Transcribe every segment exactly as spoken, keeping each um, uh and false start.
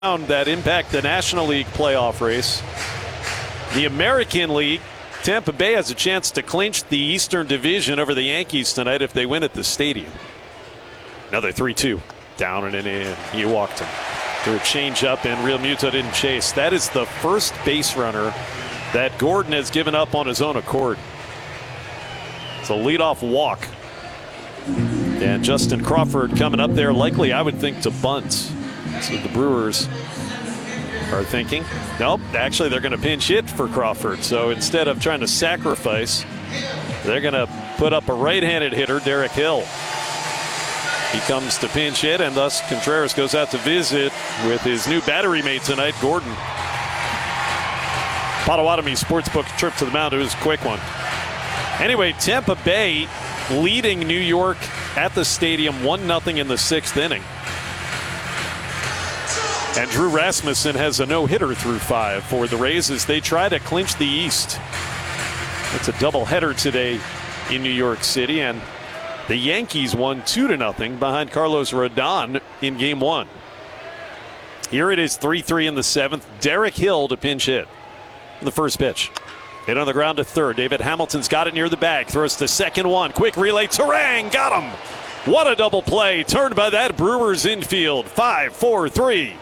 that impact the National League playoff race. The American League, Tampa Bay has a chance to clinch the Eastern Division over the Yankees tonight if they win at the stadium. Another three two. Down and in. He walked him. To a changeup, and Real Muto didn't chase. That is the first base runner that Gordon has given up on his own accord. It's a leadoff walk. And Justin Crawford coming up there, likely, I would think, to bunt. So the Brewers are thinking, nope, actually they're going to pinch hit for Crawford. So instead of trying to sacrifice, they're going to put up a right-handed hitter, Derek Hill. He comes to pinch hit, and thus Contreras goes out to visit with his new battery mate tonight, Gordon. Potawatomi Sportsbook trip to the mound. It was a quick one. Anyway, Tampa Bay leading New York at the stadium one nothing in the sixth inning. And Drew Rasmussen has a no-hitter through five for the Rays as they try to clinch the East. It's a doubleheader today in New York City, and the Yankees won two to nothing behind Carlos Rodon in game one. Here it is three three in the seventh. Derek Hill to pinch hit. The first pitch. Hit on the ground to third. David Hamilton's got it near the bag. Throws to second one. Quick relay. Turang got him. What a double play. Turned by that Brewers infield. five four three.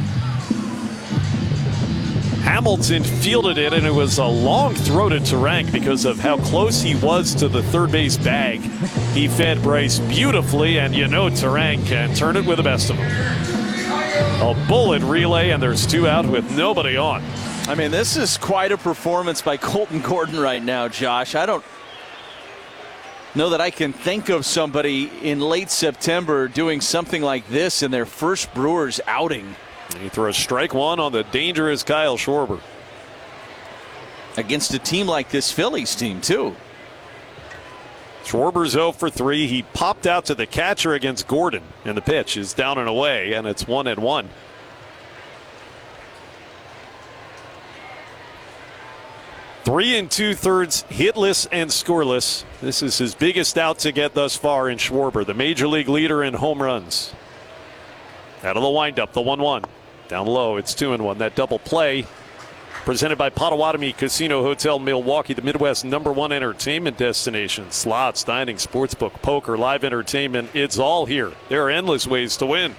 Hamilton fielded it, and it was a long throw to Turang because of how close he was to the third base bag. He fed Bryce beautifully, and you know Turang can turn it with the best of them. A bullet relay, and there's two out with nobody on. I mean, this is quite a performance by Colton Gordon right now, Josh. I don't know that I can think of somebody in late September doing something like this in their first Brewers outing. He throws strike one on the dangerous Kyle Schwarber. Against a team like this Phillies team, too. Schwarber's oh for three. He popped out to the catcher against Gordon, and the pitch is down and away, and it's one and one. Three and two thirds hitless and scoreless. This is his biggest out to get thus far in Schwarber, the major league leader in home runs. Out of the windup, the one one. Down low, it's two and one. That double play presented by Potawatomi Casino Hotel Milwaukee, the Midwest number one entertainment destination. Slots, dining, sportsbook, poker, live entertainment. It's all here. There are endless ways to win.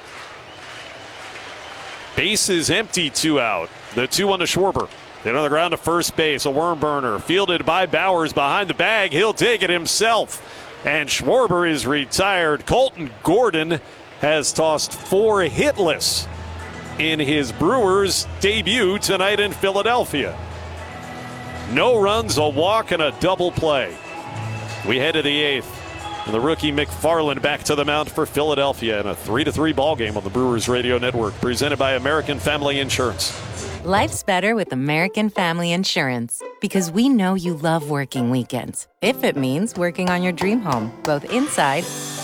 Base is empty, two out. The two one to Schwarber. Then on the ground to first base, a worm burner. Fielded by Bowers behind the bag. He'll take it himself. And Schwarber is retired. Colton Gordon has tossed four hitless in his Brewers debut tonight in Philadelphia. No runs, a walk, and a double play. We head to the eighth. And the rookie McFarland back to the mound for Philadelphia in a three to three ball game on the Brewers Radio Network, presented by American Family Insurance. Life's better with American Family Insurance because we know you love working weekends. If it means working on your dream home, both inside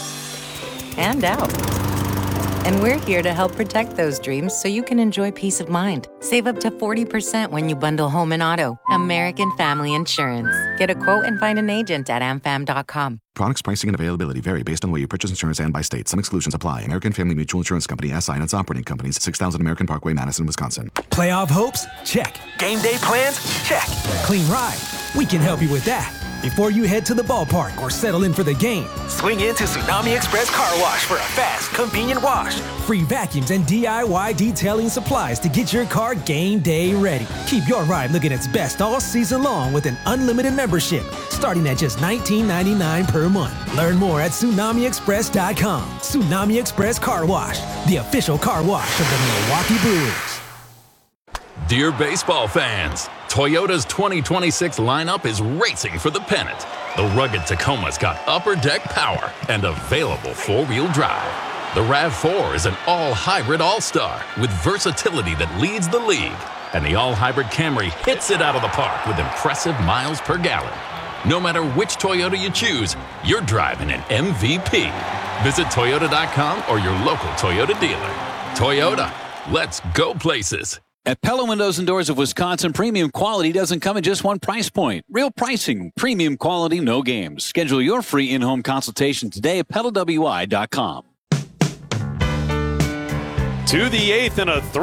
and out. And we're here to help protect those dreams so you can enjoy peace of mind. Save up to forty percent when you bundle home and auto. American Family Insurance. Get a quote and find an agent at a m fam dot com. Products, pricing, and availability vary based on the way you purchase insurance and by state. Some exclusions apply. American Family Mutual Insurance Company, S I and its operating companies, six thousand American Parkway, Madison, Wisconsin. Playoff hopes? Check. Game day plans? Check. Clean ride? We can help you with that. Before you head to the ballpark or settle in for the game, swing into Tsunami Express Car Wash for a fast, convenient wash. Free vacuums and D I Y detailing supplies to get your car game day ready. Keep your ride looking its best all season long with an unlimited membership, starting at just nineteen ninety-nine per month. Learn more at tsunami express dot com. Tsunami Express Car Wash, the official car wash of the Milwaukee Brewers. Dear baseball fans, Toyota's twenty twenty-six lineup is racing for the pennant. The rugged Tacoma's got upper deck power and available four-wheel drive. The RAV four is an all-hybrid all-star with versatility that leads the league. And the all-hybrid Camry hits it out of the park with impressive miles per gallon. No matter which Toyota you choose, you're driving an M V P. Visit Toyota dot com or your local Toyota dealer. Toyota, let's go places. At Pella Windows and Doors of Wisconsin, premium quality doesn't come at just one price point. Real pricing, premium quality, no games. Schedule your free in-home consultation today at Pella W I dot com. To the eighth and a three.